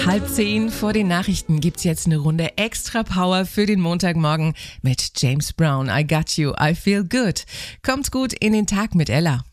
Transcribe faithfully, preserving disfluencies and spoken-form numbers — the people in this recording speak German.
Halb zehn vor den Nachrichten gibt's jetzt eine Runde extra Power für den Montagmorgen mit James Brown. I got you, I feel good. Kommt gut in den Tag mit Ella.